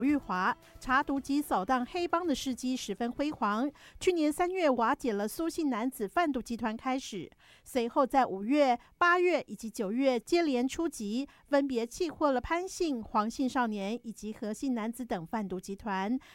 玉华查毒及扫荡黑帮的事迹十分辉煌，去年3月瓦解了苏姓男子贩毒集团开始，随后在5月、8月以及9月接连出击，分别缉获了潘姓、黄姓少年以及何姓男子等贩毒集团，